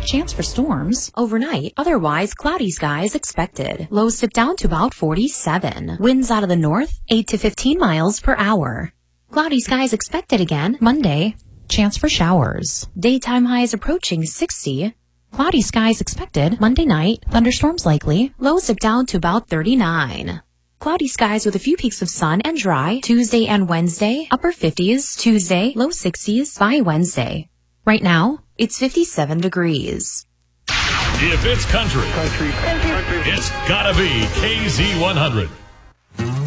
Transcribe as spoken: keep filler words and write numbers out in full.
chance for storms. Overnight, otherwise cloudy skies expected. Lows dip down to about forty-seven. Winds out of the north, eight to fifteen miles per hour. Cloudy skies expected again Monday. Chance for showers. Daytime highs approaching sixty. Cloudy skies expected Monday night. Thunderstorms likely. Lows dip down to about thirty-nine. Cloudy skies with a few peaks of sun and dry. Tuesday and Wednesday, upper fifties. Tuesday, low sixties by Wednesday. Right now, it's fifty-seven degrees. If it's country, country, country, it's gotta be K Z one hundred.